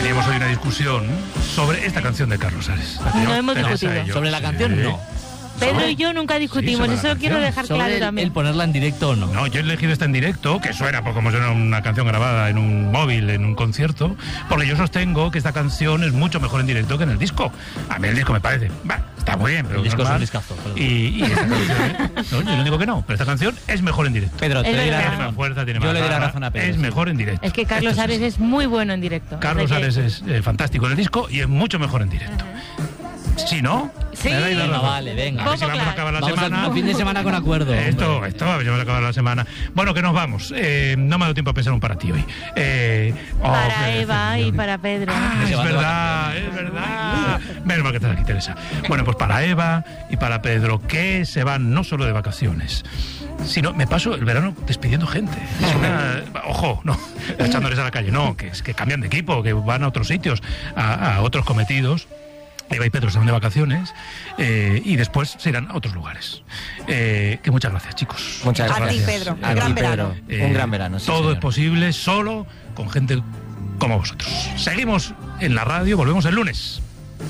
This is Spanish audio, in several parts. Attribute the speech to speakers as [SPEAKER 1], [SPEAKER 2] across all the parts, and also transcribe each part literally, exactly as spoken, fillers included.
[SPEAKER 1] teníamos hoy una discusión sobre esta canción de Carlos Ares.
[SPEAKER 2] No hemos discutido.
[SPEAKER 3] ¿Sobre la canción?
[SPEAKER 1] Sí.
[SPEAKER 3] No.
[SPEAKER 2] Pedro y yo nunca discutimos,
[SPEAKER 1] Sí,
[SPEAKER 2] eso lo quiero dejar
[SPEAKER 3] Sobre
[SPEAKER 2] claro
[SPEAKER 3] el,
[SPEAKER 2] también.
[SPEAKER 3] el ponerla en directo o no.
[SPEAKER 1] No, yo he elegido esta en directo, que suena pues, como suena una canción grabada en un móvil, en un concierto, porque yo sostengo que esta canción es mucho mejor en directo que en el disco. A mí el disco me parece, bah, está muy bien, pero
[SPEAKER 3] El disco
[SPEAKER 1] normal.
[SPEAKER 3] es un discazo.
[SPEAKER 1] Y, y esta canción, ¿eh? No, yo no digo que no, pero esta canción es mejor en directo.
[SPEAKER 3] Pedro, te
[SPEAKER 2] Es
[SPEAKER 3] doy la
[SPEAKER 2] verdad.
[SPEAKER 1] Tiene más
[SPEAKER 3] razón.
[SPEAKER 1] fuerza, tiene
[SPEAKER 3] Yo
[SPEAKER 1] más
[SPEAKER 3] le doy la
[SPEAKER 1] garra,
[SPEAKER 3] razón a Pedro.
[SPEAKER 1] es
[SPEAKER 3] sí.
[SPEAKER 1] mejor en directo.
[SPEAKER 2] Es que Carlos
[SPEAKER 1] Esto es
[SPEAKER 2] Ares
[SPEAKER 1] así.
[SPEAKER 2] es muy bueno en directo.
[SPEAKER 1] Carlos
[SPEAKER 2] O sea que-
[SPEAKER 1] Ares es eh, fantástico en el disco y es mucho mejor en directo. ¿Sí, no?
[SPEAKER 2] Sí.
[SPEAKER 1] Me dais la
[SPEAKER 3] Venga,
[SPEAKER 1] razón.
[SPEAKER 3] vale, venga.
[SPEAKER 1] A ver si
[SPEAKER 2] Poco
[SPEAKER 1] vamos a
[SPEAKER 2] claro.
[SPEAKER 1] acabar la
[SPEAKER 3] Vamos
[SPEAKER 1] semana.
[SPEAKER 3] a, a fin de semana con acuerdo.
[SPEAKER 1] Esto,
[SPEAKER 3] hombre.
[SPEAKER 1] esto, a ver si vamos a acabar la semana. Bueno, que nos vamos. Eh, no me ha dado tiempo a pensar un para ti hoy. Eh, oh,
[SPEAKER 2] Para
[SPEAKER 1] qué
[SPEAKER 2] Eva
[SPEAKER 1] decepción.
[SPEAKER 2] y para Pedro.
[SPEAKER 1] Ah,
[SPEAKER 3] Que se
[SPEAKER 1] es
[SPEAKER 3] van de
[SPEAKER 1] verdad, es verdad. Menos mal que estás aquí, Teresa. Bueno, pues para Eva y para Pedro, que se van no solo de vacaciones, sino me paso el verano despidiendo gente. Es una, ojo, no, echándoles a la calle, no, que es que cambian de equipo, que van a otros sitios, a, a otros cometidos. Eva y Pedro se van de vacaciones eh, y después se irán a otros lugares. Eh, que muchas gracias, chicos.
[SPEAKER 3] Muchas
[SPEAKER 4] A ti,
[SPEAKER 3] gracias.
[SPEAKER 4] Pedro.
[SPEAKER 3] A
[SPEAKER 4] Un gran
[SPEAKER 3] ti, Pedro.
[SPEAKER 4] verano.
[SPEAKER 1] Eh,
[SPEAKER 3] Un gran verano, sí,
[SPEAKER 1] todo
[SPEAKER 3] señor.
[SPEAKER 1] es posible solo con gente como vosotros. Seguimos en la radio, volvemos el lunes.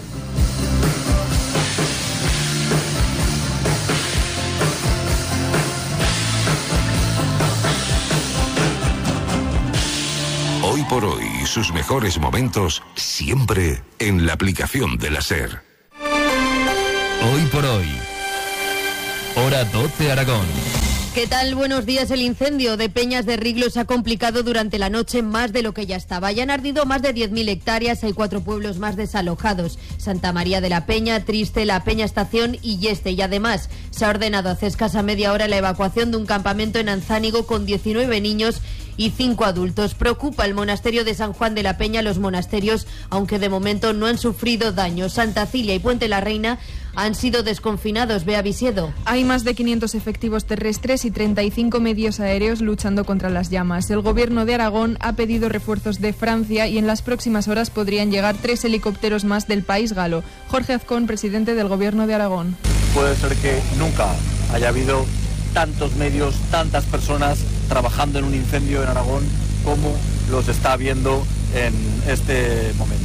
[SPEAKER 5] Hoy por hoy, sus mejores momentos siempre en la aplicación de la SER.
[SPEAKER 6] Hoy por hoy. Hora doce Aragón.
[SPEAKER 7] ¿Qué tal? Buenos días. El incendio de Peñas de Riglo se ha complicado durante la noche más de lo que ya estaba. Ya han ardido más de diez mil hectáreas, hay cuatro pueblos más desalojados. Santa María de la Peña, Triste, La Peña Estación y Yeste. Y además se ha ordenado hace escasa media hora la evacuación de un campamento en Anzánigo con diecinueve niños y cinco adultos. Preocupa el monasterio de San Juan de la Peña. Los monasterios, aunque de momento no han sufrido daños. Santa Cilia y Puente la Reina han sido desconfinados. Bea Visiedo.
[SPEAKER 8] Hay más de quinientos efectivos terrestres y treinta y cinco medios aéreos luchando contra las llamas. El gobierno de Aragón ha pedido refuerzos de Francia y en las próximas horas podrían llegar tres helicópteros más del país galo. Jorge Azcón, presidente del gobierno de Aragón.
[SPEAKER 9] Puede ser que nunca haya habido tantos medios, tantas personas trabajando en un incendio en Aragón como los está habiendo en este momento.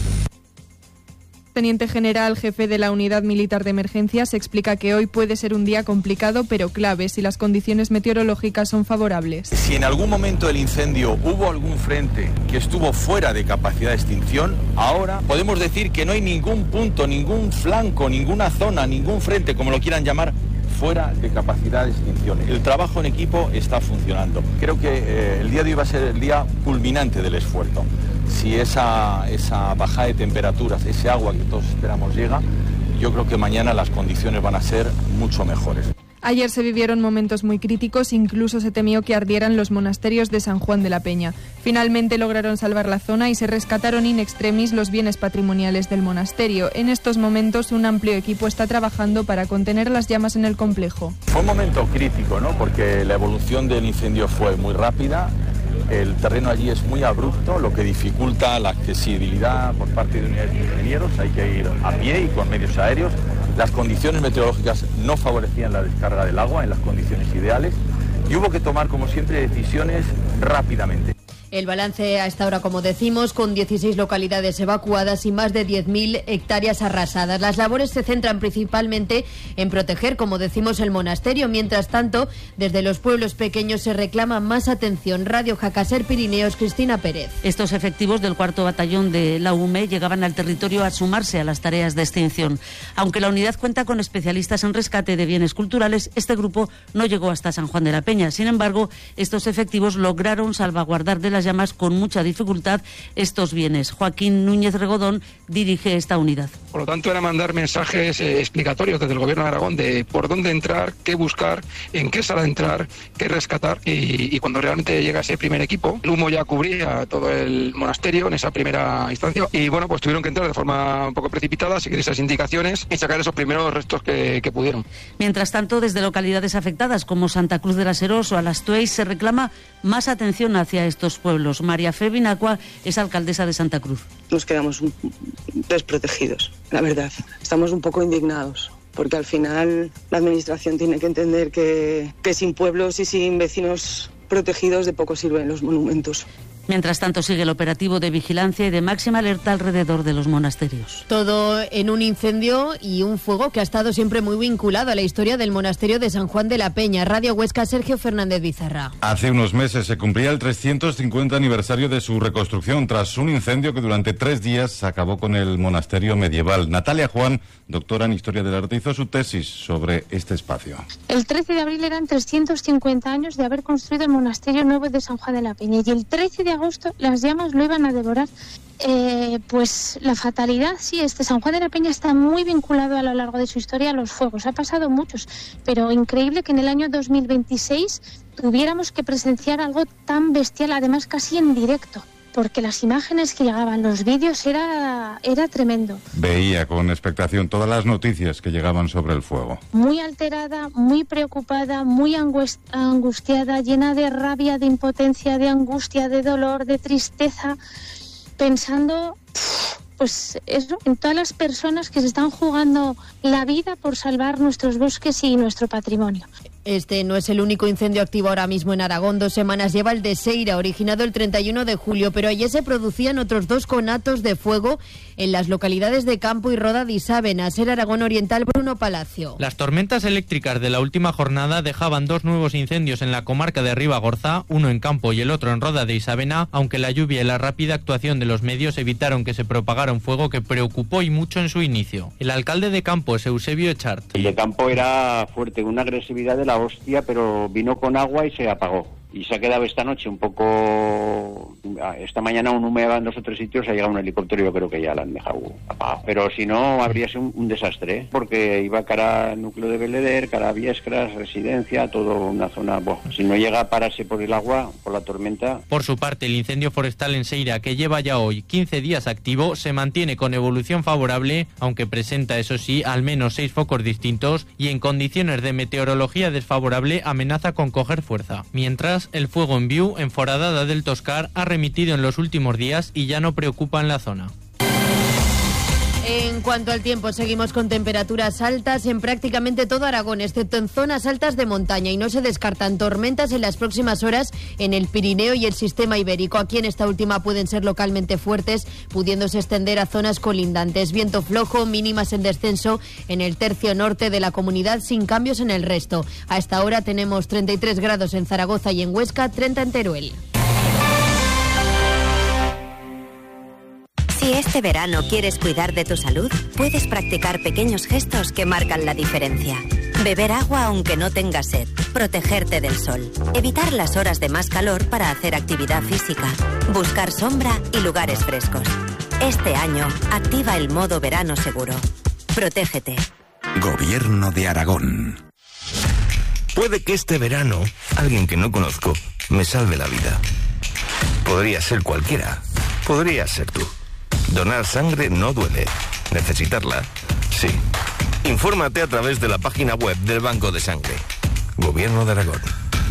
[SPEAKER 8] Teniente general, jefe de la Unidad Militar de Emergencias, explica que hoy puede ser un día complicado pero clave si las condiciones meteorológicas son favorables.
[SPEAKER 9] Si en algún momento del incendio hubo algún frente que estuvo fuera de capacidad de extinción, ahora podemos decir que no hay ningún punto, ningún flanco, ninguna zona, ningún frente, como lo quieran llamar, fuera de capacidad de extinción. El trabajo en equipo está funcionando. Creo que eh, el día de hoy va a ser el día culminante del esfuerzo. Si esa, esa bajada de temperaturas, ese agua que todos esperamos llega, yo creo que mañana las condiciones van a ser mucho mejores.
[SPEAKER 8] Ayer se vivieron momentos muy críticos, incluso se temió que ardieran los monasterios de San Juan de la Peña. Finalmente lograron salvar la zona y se rescataron in extremis los bienes patrimoniales del monasterio. En estos momentos un amplio equipo está trabajando para contener las llamas en el complejo.
[SPEAKER 9] Fue un momento crítico, ¿no? Porque la evolución del incendio fue muy rápida. El terreno allí es muy abrupto, lo que dificulta la accesibilidad por parte de unidades de ingenieros. Hay que ir a pie y con medios aéreos. Las condiciones meteorológicas no favorecían la descarga del agua en las condiciones ideales y hubo que tomar, como siempre, decisiones rápidamente.
[SPEAKER 7] El balance a esta hora, como decimos, con dieciséis localidades evacuadas y más de diez mil hectáreas arrasadas. Las labores se centran principalmente en proteger, como decimos, el monasterio. Mientras tanto, desde los pueblos pequeños se reclama más atención. Radio Jacaser Pirineos, Cristina Pérez.
[SPEAKER 10] Estos efectivos del cuarto batallón de la U M E llegaban al territorio a sumarse a las tareas de extinción. Aunque la unidad cuenta con especialistas en rescate de bienes culturales, este grupo no llegó hasta San Juan de la Peña. Sin embargo, estos efectivos lograron salvaguardar de las llamas con mucha dificultad estos bienes. Joaquín Núñez Regodón dirige esta unidad.
[SPEAKER 11] Por lo tanto, era mandar mensajes eh, explicatorios desde el Gobierno de Aragón de por dónde entrar, qué buscar, en qué sala entrar, qué rescatar. Y, y cuando realmente llega ese primer equipo, el humo ya cubría todo el monasterio en esa primera instancia. Y bueno, pues tuvieron que entrar de forma un poco precipitada, seguir esas indicaciones y sacar esos primeros restos que, que pudieron.
[SPEAKER 10] Mientras tanto, desde localidades afectadas como Santa Cruz de las Heros o Alastuéis se reclama más atención hacia estos pueblos. María Fe Binacua es alcaldesa de Santa Cruz.
[SPEAKER 12] Nos quedamos desprotegidos, la verdad. Estamos un poco indignados, porque al final la administración tiene que entender que, que sin pueblos y sin vecinos protegidos de poco sirven los monumentos.
[SPEAKER 10] Mientras tanto, sigue el operativo de vigilancia y de máxima alerta alrededor de los monasterios.
[SPEAKER 7] Todo en un incendio y un fuego que ha estado siempre muy vinculado a la historia del monasterio de San Juan de la Peña. Radio Huesca, Sergio Fernández Bizarra.
[SPEAKER 4] Hace unos meses se cumplía el trescientos cincuenta aniversario de su reconstrucción tras un incendio que durante tres días acabó con el monasterio medieval. Natalia Juan, doctora en Historia del Arte, hizo su tesis sobre este espacio.
[SPEAKER 13] El trece de abril eran trescientos cincuenta años de haber construido el monasterio nuevo de San Juan de la Peña y el trece de agosto las llamas lo iban a devorar. Eh, pues la fatalidad, sí, este San Juan de la Peña está muy vinculado a lo largo de su historia a los fuegos. Ha pasado muchos, pero increíble que en el año dos mil veintiséis tuviéramos que presenciar algo tan bestial, además casi en directo, porque las imágenes que llegaban, los vídeos, era, era tremendo.
[SPEAKER 4] Veía con expectación todas las noticias que llegaban sobre el fuego.
[SPEAKER 13] Muy alterada, muy preocupada, muy angustiada, llena de rabia, de impotencia, de angustia, de dolor, de tristeza, pensando, pues eso, en todas las personas que se están jugando la vida por salvar nuestros bosques y nuestro patrimonio.
[SPEAKER 7] Este no es el único incendio activo ahora mismo en Aragón. Dos semanas lleva el de Seira, originado el treinta y uno de julio, pero ayer se producían otros dos conatos de fuego en las localidades de Campo y Roda de Isávena. Ser Aragón Oriental, Bruno Palacio.
[SPEAKER 14] Las tormentas eléctricas de la última jornada dejaban dos nuevos incendios en la comarca de Ribagorza, uno en Campo y el otro en Roda de Isávena, aunque la lluvia y la rápida actuación de los medios evitaron que se propagara un fuego que preocupó y mucho en su inicio. El alcalde de Campo es Eusebio Echart.
[SPEAKER 15] El de Campo era fuerte, una agresividad de la hostia, pero vino con agua y se apagó. Y se ha quedado esta noche un poco... Esta mañana un humeaba en dos o tres sitios, ha llegado un helicóptero y yo creo que ya la han dejado apagado. Pero si no, habría sido un, un desastre, ¿eh? Porque iba cara al núcleo de Beleder, cara a Viescras, residencia, todo una zona... Bueno, si no llega a pararse por el agua, por la tormenta...
[SPEAKER 14] Por su parte, el incendio forestal en Seira, que lleva ya hoy quince días activo, se mantiene con evolución favorable, aunque presenta, eso sí, al menos seis focos distintos y en condiciones de meteorología desfavorable amenaza con coger fuerza. Mientras, el fuego en Viu, en Foradada del Toscar, ha remitido en los últimos días y ya no preocupa en la zona.
[SPEAKER 7] En cuanto al tiempo, seguimos con temperaturas altas en prácticamente todo Aragón, excepto en zonas altas de montaña, y no se descartan tormentas en las próximas horas en el Pirineo y el sistema ibérico. Aquí en esta última pueden ser localmente fuertes, pudiéndose extender a zonas colindantes. Viento flojo, mínimas en descenso en el tercio norte de la comunidad, sin cambios en el resto. A esta hora tenemos treinta y tres grados en Zaragoza y en Huesca, treinta en Teruel.
[SPEAKER 16] Si este verano quieres cuidar de tu salud, puedes practicar pequeños gestos que marcan la diferencia. Beber agua aunque no tengas sed, protegerte del sol, evitar las horas de más calor para hacer actividad física, buscar sombra y lugares frescos. Este año, activa el modo verano seguro. Protégete.
[SPEAKER 5] Gobierno de Aragón.
[SPEAKER 17] Puede que este verano, alguien que no conozco, me salve la vida. Podría ser cualquiera. Podría ser tú. Donar sangre no duele. Necesitarla, sí. Infórmate a través de la página web del Banco de Sangre. Gobierno de Aragón.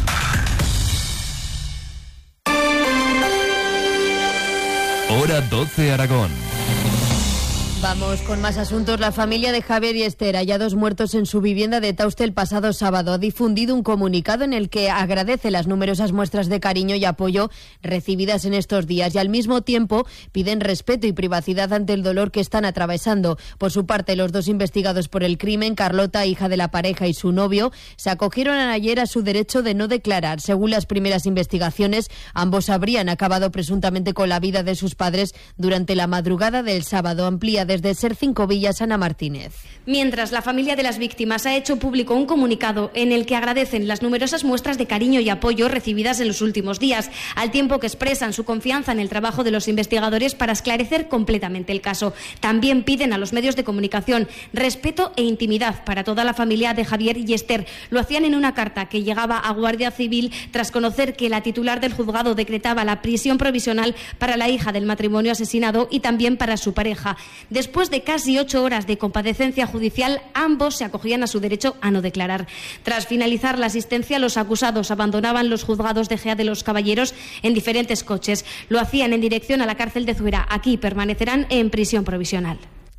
[SPEAKER 6] Hora doce Aragón.
[SPEAKER 7] Vamos con más asuntos. La familia de Javier y Esther, hallados muertos en su vivienda de Tauste el pasado sábado, ha difundido un comunicado en el que agradece las numerosas muestras de cariño y apoyo recibidas en estos días y al mismo tiempo piden respeto y privacidad ante el dolor que están atravesando. Por su parte, los dos investigados por el crimen, Carlota, hija de la pareja, y su novio, se acogieron ayer a su derecho de no declarar. Según las primeras investigaciones, ambos habrían acabado presuntamente con la vida de sus padres durante la madrugada del sábado. Amplía desde Ser Cinco Villas, Ana Martínez.
[SPEAKER 18] Mientras, la familia de las víctimas ha hecho público un comunicado en el que agradecen las numerosas muestras de cariño y apoyo recibidas en los últimos días, al tiempo que expresan su confianza en el trabajo de los investigadores para esclarecer completamente el caso. También piden a los medios de comunicación respeto e intimidad para toda la familia de Javier y Esther. Lo hacían en una carta que llegaba a Guardia Civil tras conocer que la titular del juzgado decretaba la prisión provisional para la hija del matrimonio asesinado y también para su pareja. Después de casi ocho horas de comparecencia judicial, ambos se acogían a su derecho a no declarar. Tras finalizar la asistencia, los acusados abandonaban los juzgados de Gea de los Caballeros en diferentes coches. Lo hacían en dirección a la cárcel de Zuera. Aquí permanecerán en prisión provisional.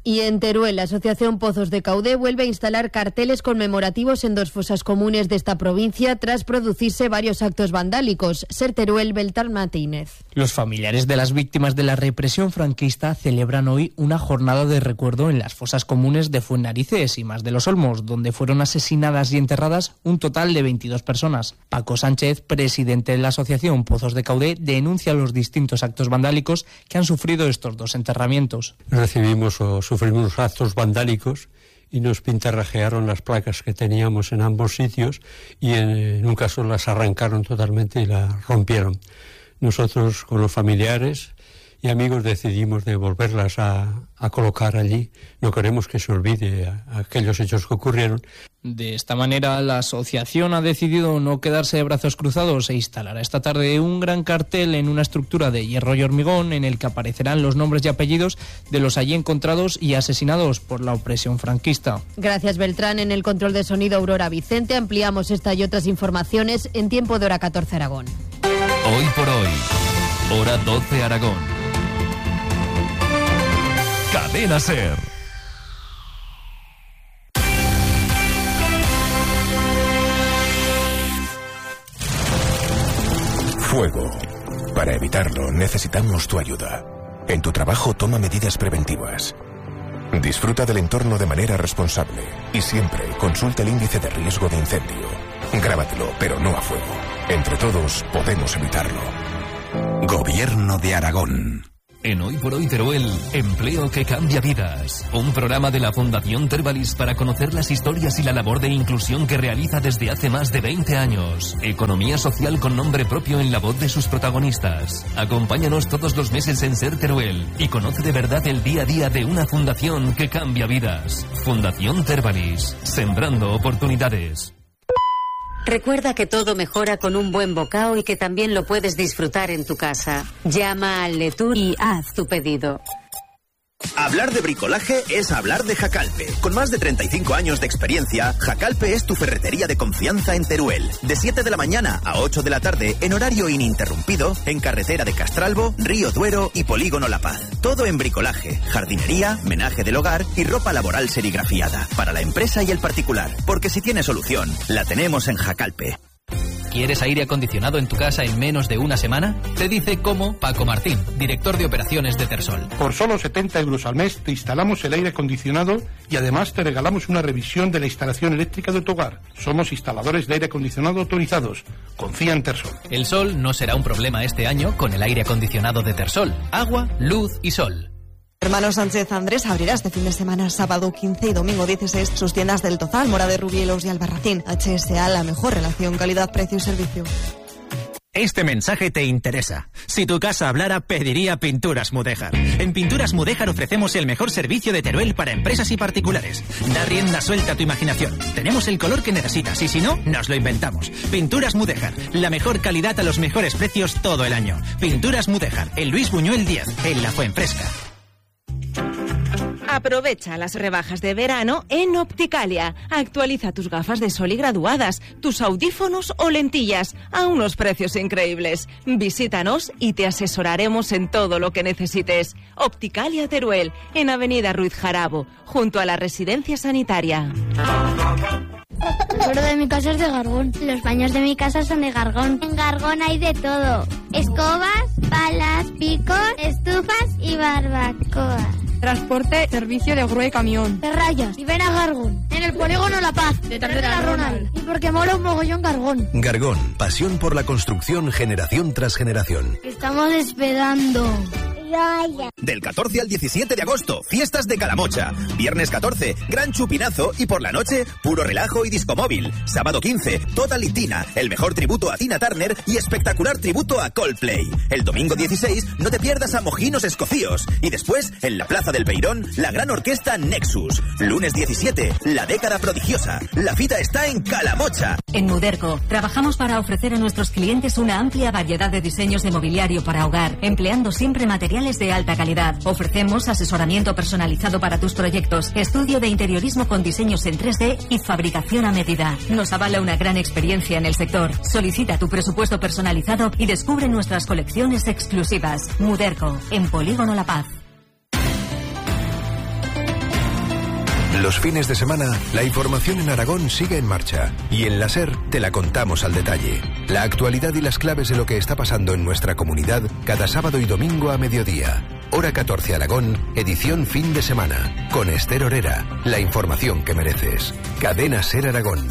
[SPEAKER 7] Y en Teruel, la Asociación Pozos de Caudé vuelve a instalar carteles conmemorativos en dos fosas comunes de esta provincia tras producirse varios actos vandálicos. Ser Teruel, Beltrán Martínez.
[SPEAKER 3] Los familiares de las víctimas de la represión franquista celebran hoy una jornada de recuerdo en las fosas comunes de Fuennarices y Mas de los Olmos, donde fueron asesinadas y enterradas un total de veintidós personas. Paco Sánchez, presidente de la Asociación Pozos de Caudé, denuncia los distintos actos vandálicos que han sufrido estos dos enterramientos.
[SPEAKER 19] Recibimos o sufrimos actos vandálicos y nos pintarrajearon las placas que teníamos en ambos sitios y en, en un caso las arrancaron totalmente y las rompieron. Nosotros con los familiares y amigos decidimos de volverlas a, a colocar allí. No queremos que se olvide a, a aquellos hechos que ocurrieron.
[SPEAKER 3] De esta manera, la asociación ha decidido no quedarse de brazos cruzados e instalará esta tarde un gran cartel en una estructura de hierro y hormigón en el que aparecerán los nombres y apellidos de los allí encontrados y asesinados por la opresión franquista.
[SPEAKER 7] Gracias, Beltrán. En el control de sonido, Aurora Vicente. Ampliamos esta y otras informaciones en tiempo de Hora catorce Aragón.
[SPEAKER 6] Hoy por hoy, Hora doce Aragón. Cadena SER.
[SPEAKER 20] Fuego. Para evitarlo necesitamos tu ayuda. En tu trabajo toma medidas preventivas. Disfruta del entorno de manera responsable y siempre consulta el índice de riesgo de incendio. Grábatelo, pero no a fuego. Entre todos podemos evitarlo. Gobierno de Aragón.
[SPEAKER 6] En Hoy por Hoy Teruel, Empleo que cambia vidas. Un programa de la Fundación Tervalis para conocer las historias y la labor de inclusión que realiza desde hace más de veinte años. Economía social con nombre propio en la voz de sus protagonistas. Acompáñanos todos los meses en Ser Teruel y conoce de verdad el día a día de una fundación que cambia vidas. Fundación Tervalis, sembrando oportunidades.
[SPEAKER 16] Recuerda que todo mejora con un buen bocao y que también lo puedes disfrutar en tu casa. Llama al Letur y haz tu pedido.
[SPEAKER 21] Hablar de bricolaje es hablar de Jacalpe. Con más de treinta y cinco años de experiencia, Jacalpe es tu ferretería de confianza en Teruel. De siete de la mañana a ocho de la tarde, en horario ininterrumpido, en carretera de Castralbo, Río Duero y Polígono La Paz. Todo en bricolaje, jardinería, menaje del hogar y ropa laboral serigrafiada. Para la empresa y el particular. Porque si tiene solución, la tenemos en Jacalpe.
[SPEAKER 22] ¿Quieres aire acondicionado en tu casa en menos de una semana? Te dice cómo Paco Martín, director de operaciones de Tersol.
[SPEAKER 23] Por solo setenta euros al mes te instalamos el aire acondicionado y además te regalamos una revisión de la instalación eléctrica de tu hogar. Somos instaladores de aire acondicionado autorizados. Confía en Tersol.
[SPEAKER 22] El sol no será un problema este año con el aire acondicionado de Tersol. Agua, luz y sol.
[SPEAKER 24] Hermano Sánchez Andrés abrirá este fin de semana, sábado quince y domingo dieciséis, sus tiendas del Tozal, Mora de Rubielos y Albarracín. H S A, la mejor relación calidad-precio y servicio.
[SPEAKER 25] Este mensaje te interesa. Si tu casa hablara, pediría Pinturas Mudéjar. En Pinturas Mudéjar ofrecemos el mejor servicio de Teruel para empresas y particulares. Da rienda suelta a tu imaginación. Tenemos el color que necesitas y si no, nos lo inventamos. Pinturas Mudéjar, la mejor calidad a los mejores precios todo el año. Pinturas Mudéjar, en Luis Buñuel diez, en La Fuenfresca.
[SPEAKER 26] Aprovecha las rebajas de verano en Opticalia. Actualiza tus gafas de sol y graduadas, tus audífonos o lentillas a unos precios increíbles. Visítanos y te asesoraremos en todo lo que necesites. Opticalia Teruel, en Avenida Ruiz Jarabo, junto a la residencia sanitaria.
[SPEAKER 27] El suelo de mi casa es de Gargón. Los baños de mi casa son de Gargón. En Gargón hay de todo. Escobas, palas, picos, estufas y barbacoas.
[SPEAKER 8] Transporte, servicio de grúa y camión.
[SPEAKER 27] De rayas. Y ven a Gargón. En el polígono La Paz. De Tercera Ronald. Y porque mola un mogollón Gargón.
[SPEAKER 20] Gargón, pasión por la construcción generación tras generación.
[SPEAKER 27] Estamos esperando.
[SPEAKER 21] Del catorce al diecisiete de agosto, fiestas de Calamocha. Viernes catorce, gran chupinazo y por la noche, puro relajo y discomóvil. Sábado quince, Total y Tina, el mejor tributo a Tina Turner y espectacular tributo a Coldplay. El domingo dieciséis, no te pierdas a Mojinos Escocíos. Y después, en la Plaza del Beirón, la gran orquesta Nexus. Lunes diecisiete, la década prodigiosa. La cita está en Calamocha.
[SPEAKER 16] En Muderco, trabajamos para ofrecer a nuestros clientes una amplia variedad de diseños de mobiliario para hogar, empleando siempre materiales de alta calidad. Ofrecemos asesoramiento personalizado para tus proyectos, estudio de interiorismo con diseños en tres D y fabricación a medida. Nos avala una gran experiencia en el sector. Solicita tu presupuesto personalizado y descubre nuestras colecciones exclusivas. Muderco, en Polígono La Paz.
[SPEAKER 1] Los fines de semana, la información en Aragón sigue en marcha y en la SER te la contamos al detalle. La actualidad y las claves de lo que está pasando en nuestra comunidad cada sábado y domingo a mediodía. Hora catorce Aragón, edición fin de semana. Con Esther Orera, la información que mereces. Cadena SER Aragón.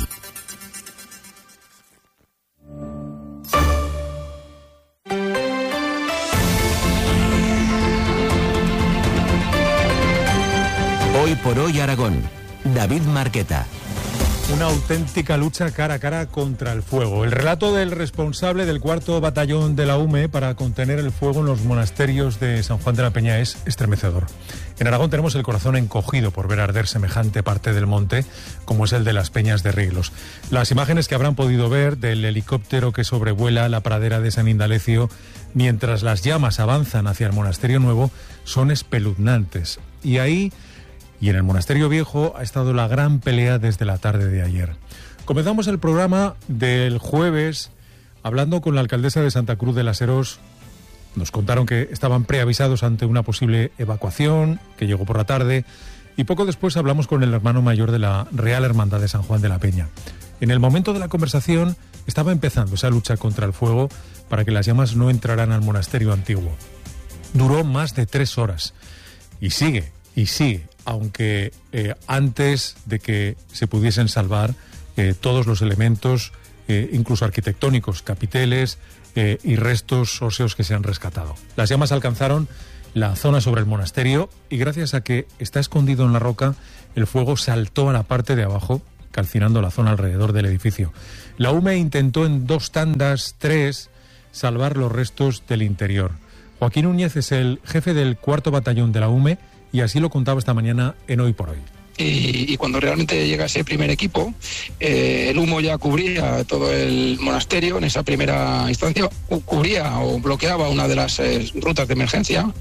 [SPEAKER 2] Hoy por hoy Aragón. David Marqueta.
[SPEAKER 4] Una auténtica lucha cara a cara contra el fuego. El relato del responsable del cuarto batallón de la U M E para contener el fuego en los monasterios de San Juan de la Peña es estremecedor. En Aragón tenemos el corazón encogido por ver arder semejante parte del monte como es el de las Peñas de Riglos. Las imágenes que habrán podido ver del helicóptero que sobrevuela la pradera de San Indalecio mientras las llamas avanzan hacia el monasterio nuevo son espeluznantes. Y ahí... Y en el Monasterio Viejo ha estado la gran pelea desde la tarde de ayer. Comenzamos el programa del jueves hablando con la alcaldesa de Santa Cruz de las Heros. Nos contaron que estaban preavisados ante una posible evacuación, que llegó por la tarde. Y poco después hablamos con el hermano mayor de la Real Hermandad de San Juan de la Peña. En el momento de la conversación estaba empezando esa lucha contra el fuego para que las llamas no entraran al monasterio antiguo. Duró más de tres horas. Y sigue, y sigue. Aunque eh, antes de que se pudiesen salvar eh, todos los elementos, eh, incluso arquitectónicos, capiteles eh, y restos óseos que se han rescatado. Las llamas alcanzaron la zona sobre el monasterio y gracias a que está escondido en la roca, el fuego saltó a la parte de abajo, calcinando la zona alrededor del edificio. La U M E intentó en dos tandas, tres, salvar los restos del interior. Joaquín Núñez es el jefe del cuarto batallón de la U M E y así lo contaba esta mañana en Hoy por Hoy.
[SPEAKER 9] Y, y cuando realmente llega ese primer equipo, eh, el humo ya cubría todo el monasterio. En esa primera instancia cubría o bloqueaba una de las eh, rutas de emergencia.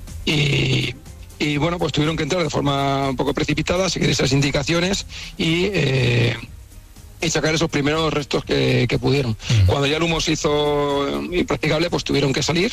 [SPEAKER 9] Y, y bueno, pues tuvieron que entrar de forma un poco precipitada, seguir esas indicaciones y... Eh, y sacar esos primeros restos que, que pudieron. Uh-huh. Cuando ya el humo se hizo impracticable, pues tuvieron que salir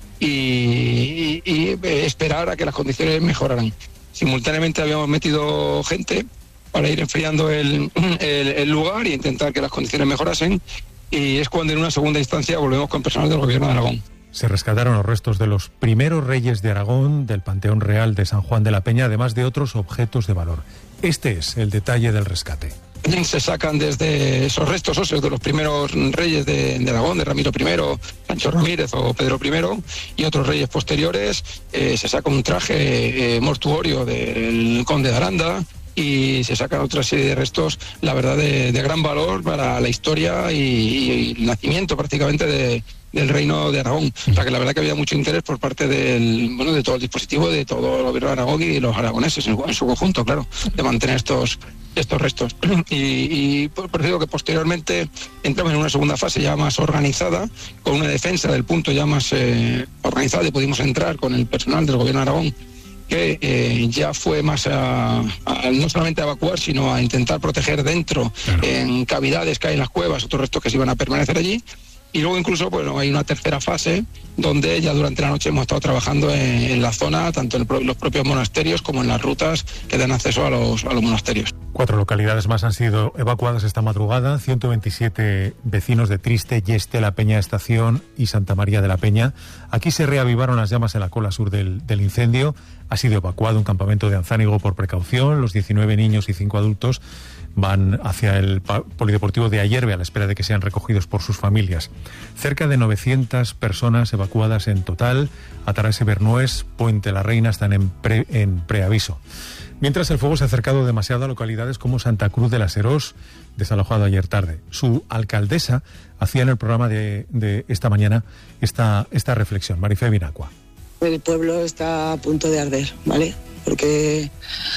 [SPEAKER 9] y, y, y esperar a que las condiciones mejoraran. Simultáneamente habíamos metido gente para ir enfriando el, el, el lugar y intentar que las condiciones mejorasen, y es cuando en una segunda instancia volvemos con personal del Gobierno de Aragón.
[SPEAKER 4] Se rescataron los restos de los primeros reyes de Aragón, del Panteón Real de San Juan de la Peña, además de otros objetos de valor. Este es el detalle del rescate.
[SPEAKER 9] Se sacan desde esos restos óseos de los primeros reyes de, de Aragón, de Ramiro primero, Sancho Ramírez o Pedro primero, y otros reyes posteriores. Eh, se saca un traje eh, mortuorio del conde de Aranda y se sacan otra serie de restos, la verdad, de, de gran valor para la historia y, y el nacimiento prácticamente de, del reino de Aragón. O sea que la verdad que había mucho interés por parte del, bueno, de todo el dispositivo, de todo el gobierno de Aragón y los aragoneses en, en su conjunto, claro, de mantener estos estos restos. Y, y por, por eso que posteriormente entramos en una segunda fase ya más organizada, con una defensa del punto ya más eh, organizada, y pudimos entrar con el personal del Gobierno de Aragón, que eh, ya fue más a, a no solamente a evacuar, sino a intentar proteger dentro, claro, en cavidades que hay en las cuevas, otros restos que se iban a permanecer allí. Y luego incluso, bueno, hay una tercera fase donde ya durante la noche hemos estado trabajando en, en la zona, tanto en el, los propios monasterios como en las rutas que dan acceso a los, a los monasterios.
[SPEAKER 4] Cuatro localidades más han sido evacuadas esta madrugada. ciento veintisiete vecinos de Triste, Yeste, La Peña Estación y Santa María de la Peña. Aquí se reavivaron las llamas en la cola sur del, del incendio. Ha sido evacuado un campamento de Anzánigo por precaución. Los diecinueve niños y cinco adultos van hacia el polideportivo de Ayerbe a la espera de que sean recogidos por sus familias. Cerca de novecientas personas evacuadas en total. Atarase, Bernués, Puente la Reina están en, pre, en preaviso. Mientras el fuego se ha acercado demasiado a localidades como Santa Cruz de las Heros, desalojado ayer tarde. Su alcaldesa hacía en el programa de, de esta mañana esta, esta reflexión. Marifé Binacua.
[SPEAKER 10] El pueblo está a punto de arder, ¿vale? Porque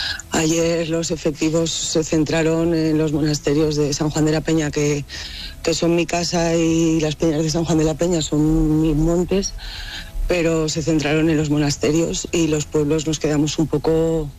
[SPEAKER 10] ayer los efectivos se centraron en los monasterios de San Juan de la Peña, que, que son mi casa, y las peñas de San Juan de la Peña son mis montes, pero se centraron en los monasterios y los pueblos nos quedamos un poco...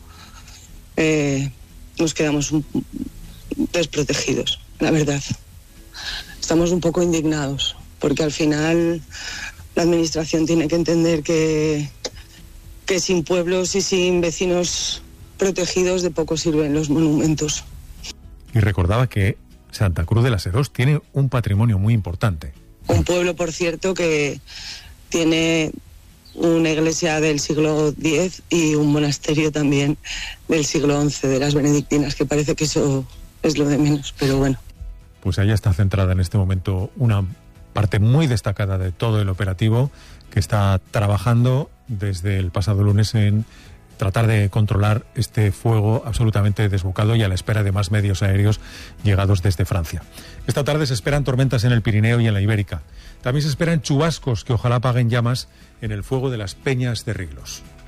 [SPEAKER 10] Eh, nos quedamos un, desprotegidos, la verdad. Estamos un poco indignados, porque al final la administración tiene que entender que, que sin pueblos y sin vecinos protegidos de poco sirven los monumentos.
[SPEAKER 4] Y recordaba que Santa Cruz de la Sedós tiene un patrimonio muy importante.
[SPEAKER 10] Un pueblo, por cierto, que tiene una iglesia del siglo diez y un monasterio también del siglo once, de las benedictinas, que parece que eso es lo de menos, pero bueno.
[SPEAKER 4] Pues ahí está centrada en este momento una parte muy destacada de todo el operativo que está trabajando desde el pasado lunes en tratar de controlar este fuego absolutamente desbocado y a la espera de más medios aéreos llegados desde Francia. Esta tarde se esperan tormentas en el Pirineo y en la Ibérica. También se esperan chubascos que ojalá apaguen llamas en el fuego de las peñas de Riglos.